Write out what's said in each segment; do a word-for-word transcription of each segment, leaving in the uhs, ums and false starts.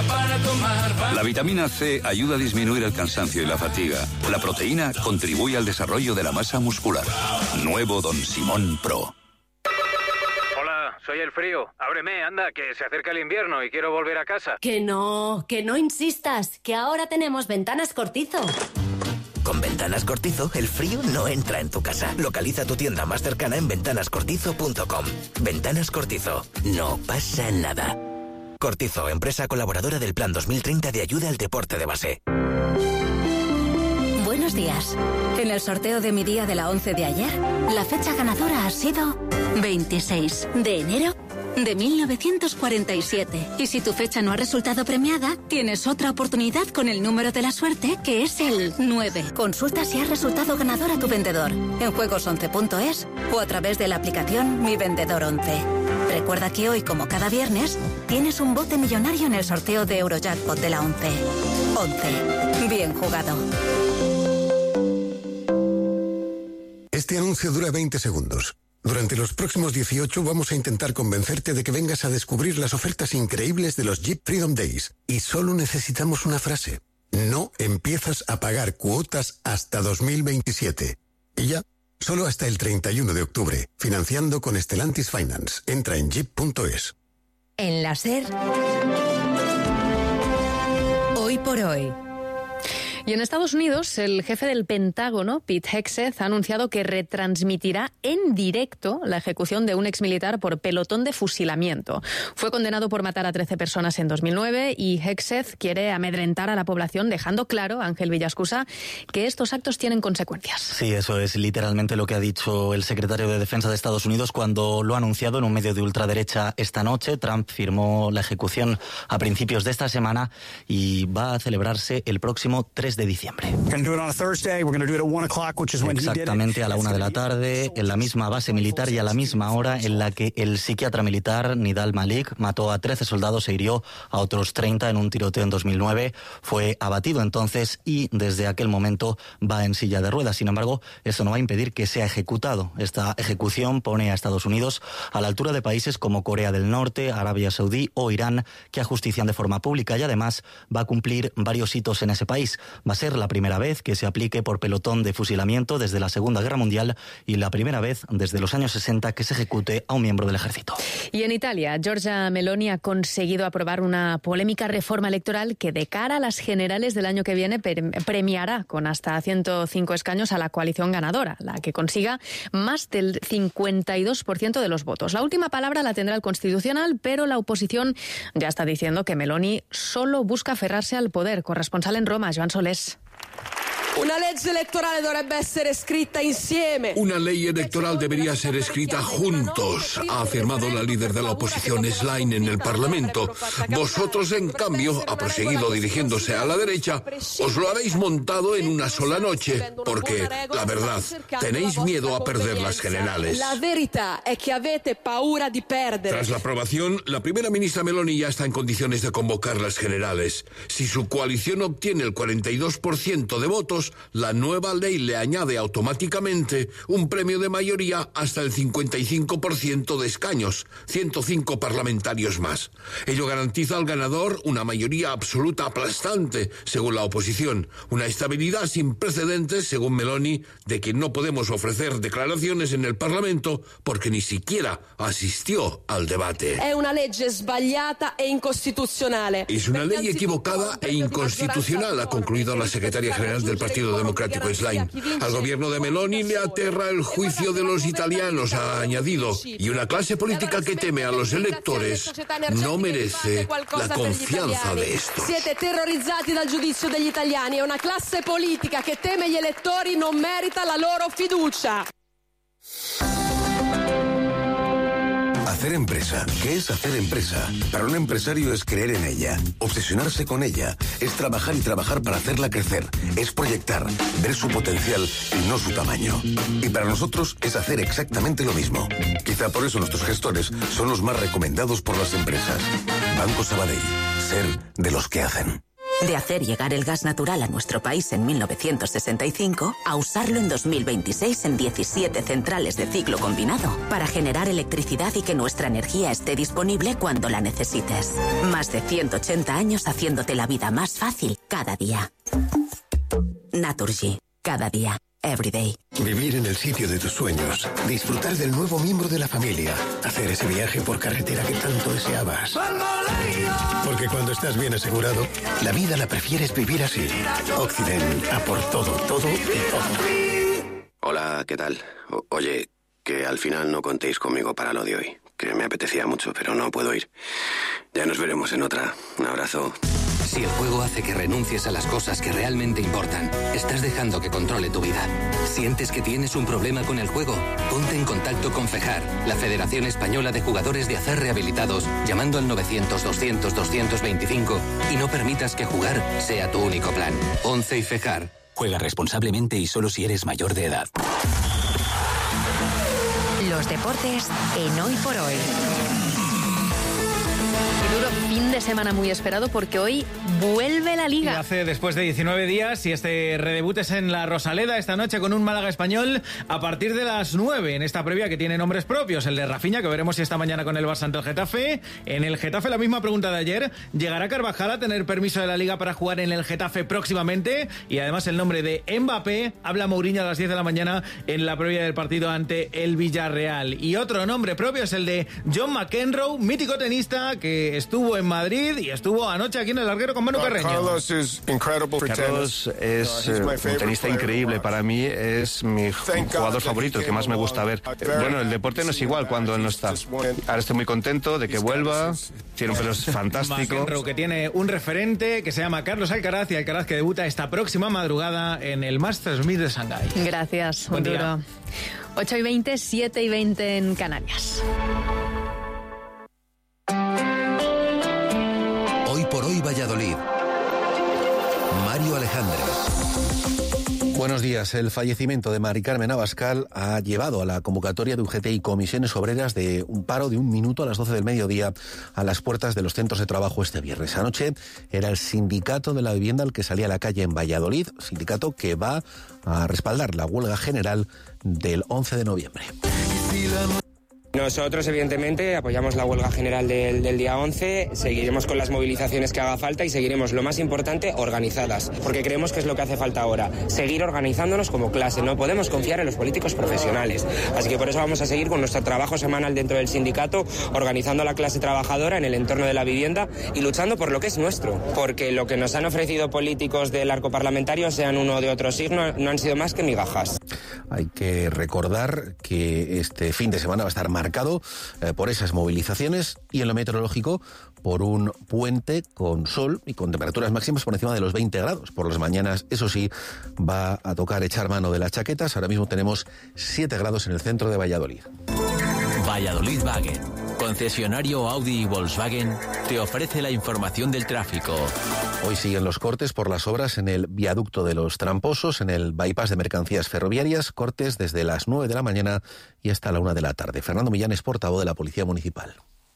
para tomar. La vitamina C ayuda a disminuir el cansancio y la fatiga. La proteína contribuye al desarrollo de la masa muscular. Nuevo Don Simón Pro. Hola, soy el frío. Ábreme, anda, que se acerca el invierno y quiero volver a casa. Que no, que no insistas, que ahora tenemos Ventanas Cortizo. Con Ventanas Cortizo, el frío no entra en tu casa. Localiza tu tienda más cercana en ventanas cortizo punto com. Ventanas Cortizo. No pasa nada. Cortizo, empresa colaboradora del Plan dos mil treinta de ayuda al deporte de base. Buenos días. En el sorteo de mi día de la once de ayer, la fecha ganadora ha sido veintiséis de enero de mil novecientos cuarenta y siete. Y si tu fecha no ha resultado premiada, tienes otra oportunidad con el número de la suerte, que es el nueve. Consulta si has resultado ganador a tu vendedor en juegos once punto es o a través de la aplicación Mi Vendedor once. Recuerda que hoy, como cada viernes, tienes un bote millonario en el sorteo de Eurojackpot de la once. once. Bien jugado. Este anuncio dura veinte segundos. Durante los próximos dieciocho vamos a intentar convencerte de que vengas a descubrir las ofertas increíbles de los Jeep Freedom Days. Y solo necesitamos una frase. No empiezas a pagar cuotas hasta dos mil veintisiete. Y ya, solo hasta el treinta y uno de octubre. Financiando con Stellantis Finance. Entra en jeep punto es. En la SER, hoy por hoy. Y en Estados Unidos, el jefe del Pentágono, Pete Hegseth, ha anunciado que retransmitirá en directo la ejecución de un exmilitar por pelotón de fusilamiento. Fue condenado por matar a trece personas en dos mil nueve y Hegseth quiere amedrentar a la población, dejando claro, Ángel Villascusa, que estos actos tienen consecuencias. Sí, eso es literalmente lo que ha dicho el secretario de Defensa de Estados Unidos cuando lo ha anunciado en un medio de ultraderecha esta noche. Trump firmó la ejecución a principios de esta semana y va a celebrarse el próximo tres de diciembre. Exactamente a la una de la tarde, en la misma base militar y a la misma hora en la que el psiquiatra militar Nidal Malik mató a trece soldados e hirió a otros treinta en un tiroteo en dos mil nueve. Fue abatido entonces y desde aquel momento va en silla de ruedas. Sin embargo, eso no va a impedir que sea ejecutado. Esta ejecución pone a Estados Unidos a la altura de países como Corea del Norte, Arabia Saudí o Irán, que ajustician de forma pública y además va a cumplir varios hitos en ese país. Va a ser la primera vez que se aplique por pelotón de fusilamiento desde la Segunda Guerra Mundial y la primera vez desde los años sesenta que se ejecute a un miembro del ejército. Y en Italia, Giorgia Meloni ha conseguido aprobar una polémica reforma electoral que de cara a las generales del año que viene premiará con hasta ciento cinco escaños a la coalición ganadora, la que consiga más del cincuenta y dos por ciento de los votos. La última palabra la tendrá el Constitucional, pero la oposición ya está diciendo que Meloni solo busca aferrarse al poder. Corresponsal en Roma, Joan Solés. Una legge electorale dovrebbe essere scritta insieme. Una ley electoral debería ser escrita juntos, ha afirmado la líder de la oposición Schlein en el Parlamento. Vosotros, en cambio, ha proseguido dirigiéndose a la derecha, os lo habéis montado en una sola noche, porque, la verdad, tenéis miedo a perder las generales. La verità è che avete paura di perdere. Tras la aprobación, la primera ministra Meloni ya está en condiciones de convocar las generales. Si su coalición obtiene el cuarenta y dos por ciento de votos, la nueva ley le añade automáticamente un premio de mayoría hasta el cincuenta y cinco por ciento de escaños, ciento cinco parlamentarios más. Ello garantiza al ganador una mayoría absoluta aplastante, según la oposición, una estabilidad sin precedentes, según Meloni, de que no podemos ofrecer declaraciones en el Parlamento porque ni siquiera asistió al debate. Es una legge sbagliata e incostituzionale. Es una ley equivocada e inconstitucional, ha concluido la secretaria general del Partido Democrático Schlein. Al gobierno de Meloni le aterra el juicio de los italianos, ha añadido, y una clase política que teme a los electores no merece la confianza de estos. Siete terrorizzati dal giudizio degli italiani e una classe politica che teme gli elettori non merita la loro fiducia. Hacer empresa. ¿Qué es hacer empresa? Para un empresario es creer en ella, obsesionarse con ella, es trabajar y trabajar para hacerla crecer, es proyectar, ver su potencial y no su tamaño. Y para nosotros es hacer exactamente lo mismo. Quizá por eso nuestros gestores son los más recomendados por las empresas. Banco Sabadell. Ser de los que hacen. De hacer llegar el gas natural a nuestro país en mil novecientos sesenta y cinco a usarlo en dos mil veintiséis en diecisiete centrales de ciclo combinado para generar electricidad y que nuestra energía esté disponible cuando la necesites. Más de ciento ochenta años haciéndote la vida más fácil cada día. Naturgy. Cada día. Everyday. Vivir en el sitio de tus sueños. Disfrutar del nuevo miembro de la familia. Hacer ese viaje por carretera que tanto deseabas. Porque cuando estás bien asegurado, la vida la prefieres vivir así. Occident. A por todo, todo y todo. Hola, ¿qué tal? O- oye, que al final no contéis conmigo para lo de hoy. Que me apetecía mucho, pero no puedo ir. Ya nos veremos en otra. Un abrazo. Si el juego hace que renuncies a las cosas que realmente importan, estás dejando que controle tu vida. ¿Sientes que tienes un problema con el juego? Ponte en contacto con FEJAR, la Federación Española de Jugadores de Azar Rehabilitados, llamando al novecientos, doscientos, doscientos veinticinco y no permitas que jugar sea tu único plan. once y FEJAR. Juega responsablemente y solo si eres mayor de edad. Los deportes en Hoy por Hoy. Y duro fin de semana muy esperado porque hoy vuelve la Liga. Y hace después de diecinueve días y este redebut es en la Rosaleda esta noche con un Málaga Español a partir de las nueve en esta previa que tiene nombres propios. El de Rafinha, que veremos si esta mañana con el Barça ante el Getafe. En el Getafe la misma pregunta de ayer. ¿Llegará Carvajal a tener permiso de la Liga para jugar en el Getafe próximamente? Y además el nombre de Mbappé. Habla Mourinho a las diez de la mañana en la previa del partido ante el Villarreal. Y otro nombre propio es el de John McEnroe, mítico tenista que estuvo en Madrid y estuvo anoche aquí en el Larguero con Manu Carreño. Carlos es eh, un tenista increíble. Para mí es mi jugador favorito, el que más me gusta ver. Bueno, el deporte no es igual cuando él no está. Ahora estoy muy contento de que vuelva. Tiene un pelo fantástico. McEnroe, que tiene un referente que se llama Carlos Alcaraz, y Alcaraz que debuta esta próxima madrugada en el Masters mil de Shanghái. Gracias, Buen día. Duro. ocho y veinte, siete y veinte en Canarias. Hoy por hoy Valladolid. Mario Alejandre. Buenos días. El fallecimiento de Mari Carmen Abascal ha llevado a la convocatoria de U G T y comisiones obreras de un paro de un minuto a las doce del mediodía a las puertas de los centros de trabajo este viernes. Anoche era el sindicato de la vivienda el que salía a la calle en Valladolid, sindicato que va a respaldar la huelga general del once de noviembre. Nosotros, evidentemente, apoyamos la huelga general del, del día once, seguiremos con las movilizaciones que haga falta y seguiremos, lo más importante, organizadas, porque creemos que es lo que hace falta ahora, seguir organizándonos como clase. No podemos confiar en los políticos profesionales, así que por eso vamos a seguir con nuestro trabajo semanal dentro del sindicato, organizando a la clase trabajadora en el entorno de la vivienda y luchando por lo que es nuestro, porque lo que nos han ofrecido políticos del arco parlamentario, sean uno o de otro signo, no han sido más que migajas. Hay que recordar que este fin de semana va a estar marcado eh, por esas movilizaciones y en lo meteorológico por un puente con sol y con temperaturas máximas por encima de los veinte grados. Por las mañanas, eso sí, va a tocar echar mano de las chaquetas. Ahora mismo tenemos siete grados en el centro de Valladolid. Valladolid Wagen, concesionario Audi y Volkswagen, te ofrece la información del tráfico. Hoy siguen los cortes por las obras en el viaducto de los Tramposos, en el bypass de mercancías ferroviarias, cortes desde las nueve de la mañana y hasta la una de la tarde. Fernando Millán es portavoz de la Policía Municipal.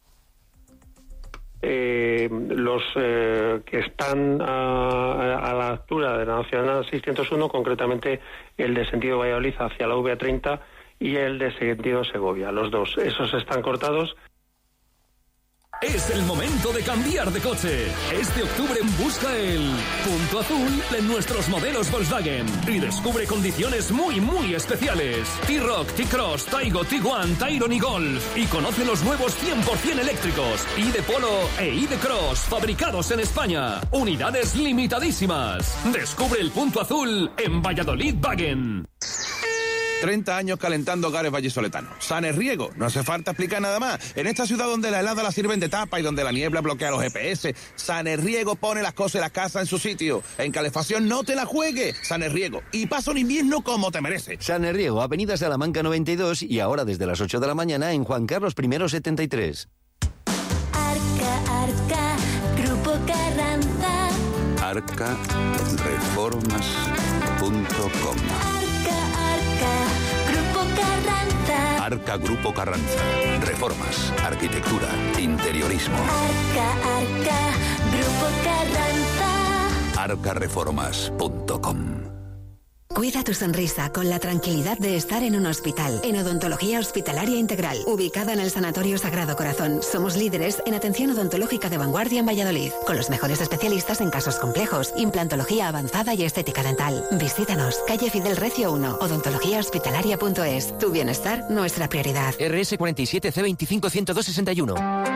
Eh, los eh, que están a, a la altura de la Nacional seiscientos uno, concretamente el de sentido Valladolid hacia la V A treinta y el de sentido Segovia, los dos, esos están cortados. Es el momento de cambiar de coche. Este octubre busca el punto azul en nuestros modelos Volkswagen y descubre condiciones muy muy especiales. T-Roc, T-Cross, Taigo, Tiguan, Tayron y Golf. Y conoce los nuevos cien por ciento eléctricos I-D Polo e I-D Cross, fabricados en España. Unidades limitadísimas. Descubre el punto azul en Valladolid Wagen. treinta años calentando hogares vallisoletanos. Sanes Riego, no hace falta explicar nada más. En esta ciudad donde la helada la sirven de tapa y donde la niebla bloquea los G P S, Sanes Riego pone las cosas y las casas en su sitio. En calefacción no te la juegues, Sanes Riego. Y pasa un invierno como te merece. Sanes Riego, Avenida Salamanca noventa y dos y ahora desde las ocho de la mañana en Juan Carlos I setenta y tres. Arca, Arca, Grupo Carranza. arca reformas punto com. Grupo Carranza. Arca Grupo Carranza. Reformas, arquitectura, interiorismo. Arca, Arca, Grupo Carranza. arca reformas punto com. Cuida tu sonrisa con la tranquilidad de estar en un hospital. En Odontología Hospitalaria Integral, ubicada en el Sanatorio Sagrado Corazón. Somos líderes en atención odontológica de vanguardia en Valladolid, con los mejores especialistas en casos complejos, implantología avanzada y estética dental. Visítanos, calle Fidel Recio uno, odontología hospitalaria punto es. Tu bienestar, nuestra prioridad. R S cuarenta y siete C veinticinco ciento dos sesenta y uno.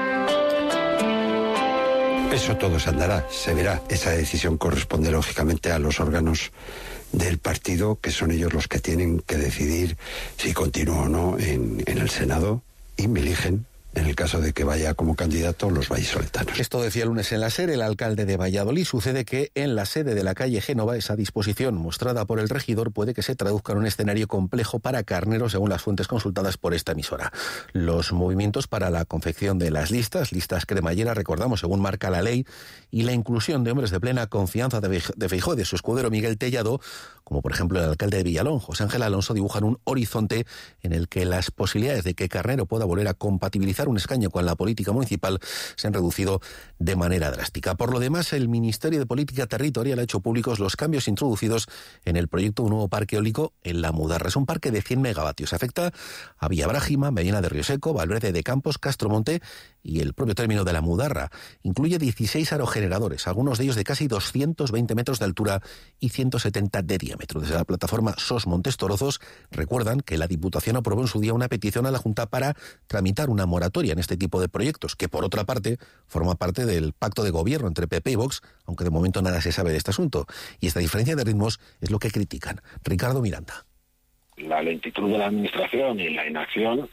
Eso todo se andará, se verá. Esa decisión corresponde lógicamente a los órganos del partido, que son ellos los que tienen que decidir si continúo o no en, en el Senado, y me eligen en el caso de que vaya como candidato los vallisoletanos. Esto decía el lunes en la SER el alcalde de Valladolid. Sucede que en la sede de la calle Génova esa disposición mostrada por el regidor puede que se traduzca en un escenario complejo para Carnero, según las fuentes consultadas por esta emisora. Los movimientos para la confección de las listas, listas cremallera, recordamos, según marca la ley, y la inclusión de hombres de plena confianza de Feijóo y de su escudero Miguel Tellado, como por ejemplo el alcalde de Villalón, José Ángel Alonso, dibujan un horizonte en el que las posibilidades de que Carnero pueda volver a compatibilizar un escaño con la política municipal se han reducido de manera drástica. Por lo demás, el Ministerio de Política Territorial ha hecho públicos los cambios introducidos en el proyecto de un nuevo parque eólico en La Mudarra. Es un parque de cien megavatios. Afecta a Villabrágima, Medina de Río Seco, Valverde de Campos, Castromonte y el propio término de La Mudarra. Incluye dieciséis aerogeneradores, algunos de ellos de casi doscientos veinte metros de altura y ciento setenta de diámetro. Desde la plataforma S O S Montes Torozos recuerdan que la Diputación aprobó en su día una petición a la Junta para tramitar una moratoria en este tipo de proyectos, que por otra parte forma parte del pacto de gobierno entre P P y Vox, aunque de momento nada se sabe de este asunto. Y esta diferencia de ritmos es lo que critican. Ricardo Miranda. La lentitud de la administración y la inacción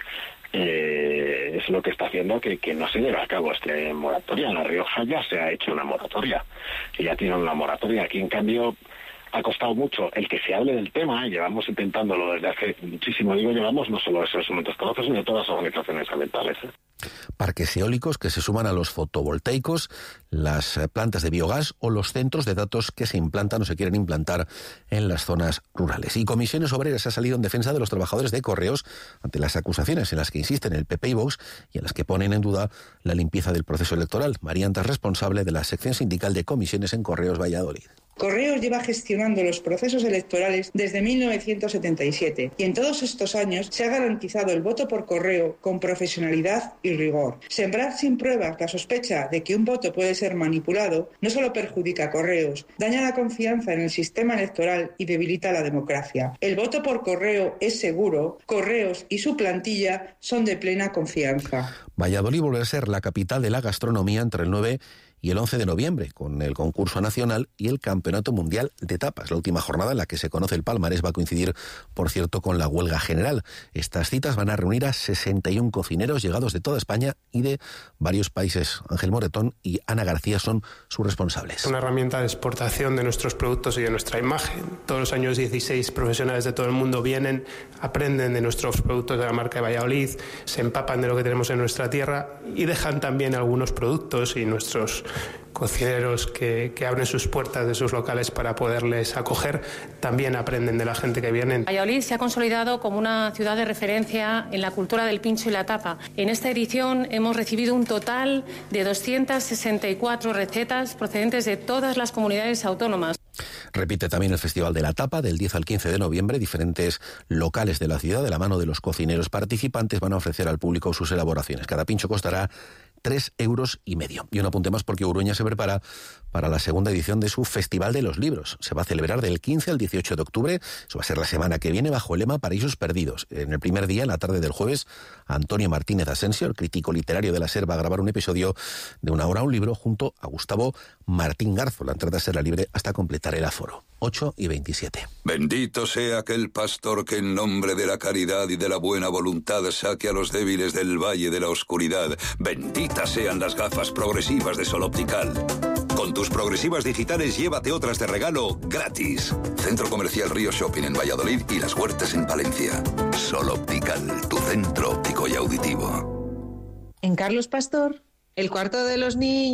eh, es lo que está haciendo que, que no se lleve a cabo este moratoria. En La Rioja ya se ha hecho una moratoria, y ya tienen una moratoria. Aquí, en cambio, ha costado mucho el que se hable del tema. Llevamos intentándolo desde hace muchísimo. Digo, llevamos no solo esos Montes Torozos, sino todas las organizaciones ambientales, ¿eh? Parques eólicos que se suman a los fotovoltaicos, las plantas de biogás o los centros de datos que se implantan o se quieren implantar en las zonas rurales. Y Comisiones Obreras ha salido en defensa de los trabajadores de Correos ante las acusaciones en las que insisten el P P y Vox y en las que ponen en duda la limpieza del proceso electoral. Marianta es responsable de la sección sindical de comisiones en Correos Valladolid. Correos lleva gestionando los procesos electorales desde mil novecientos setenta y siete y en todos estos años se ha garantizado el voto por correo con profesionalidad y rigor. Sembrar sin pruebas la sospecha de que un voto puede ser manipulado no solo perjudica a Correos, daña la confianza en el sistema electoral y debilita la democracia. El voto por correo es seguro, Correos y su plantilla son de plena confianza. Valladolid volverá a ser la capital de la gastronomía entre el nueve y el once de noviembre, con el concurso nacional y el Campeonato Mundial de Tapas. La última jornada en la que se conoce el palmarés va a coincidir, por cierto, con la huelga general. Estas citas van a reunir a sesenta y uno cocineros llegados de toda España y de varios países. Ángel Moretón y Ana García son sus responsables. Es una herramienta de exportación de nuestros productos y de nuestra imagen. Todos los años dieciséis profesionales de todo el mundo vienen, aprenden de nuestros productos de la marca de Valladolid, se empapan de lo que tenemos en nuestra tierra y dejan también algunos productos y nuestros cocineros que, que abren sus puertas de sus locales para poderles acoger, también aprenden de la gente que viene. Valladolid se ha consolidado como una ciudad de referencia en la cultura del pincho y la tapa. En esta edición hemos recibido un total de doscientas sesenta y cuatro recetas procedentes de todas las comunidades autónomas. Repite también el Festival de la Tapa del diez al quince de noviembre. Diferentes locales de la ciudad, de la mano de los cocineros participantes, van a ofrecer al público sus elaboraciones. Cada pincho costará tres euros y medio. Y un apunte más porque Urueña se prepara para la segunda edición de su Festival de los Libros. Se va a celebrar del quince al dieciocho de octubre. Eso va a ser la semana que viene bajo el lema Paraísos Perdidos. En el primer día, en la tarde del jueves, Antonio Martínez Asensio, el crítico literario de la SER, va a grabar un episodio de una hora, un libro, junto a Gustavo Martín Garzo. La entrada será libre hasta completar el aforo. ocho y veintisiete. Bendito sea aquel pastor que en nombre de la caridad y de la buena voluntad saque a los débiles del valle de la oscuridad. Benditas sean las gafas progresivas de Sol Optical. Con tus progresivas digitales llévate otras de regalo gratis. Centro Comercial Río Shopping en Valladolid y Las Huertas en Palencia. Sol Optical, tu centro óptico y auditivo. En Carlos Pastor, el cuarto de los niños.